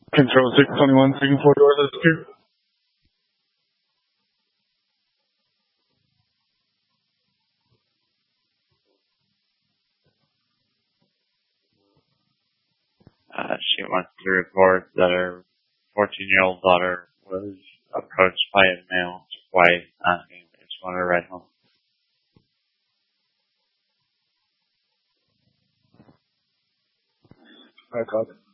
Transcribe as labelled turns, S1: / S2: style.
S1: Control 621, speaking 4 doors, that's true.
S2: She wants to report that her 14-year-old daughter was approached by a male twice asking if she wanted to ride home.
S1: Alright, copy.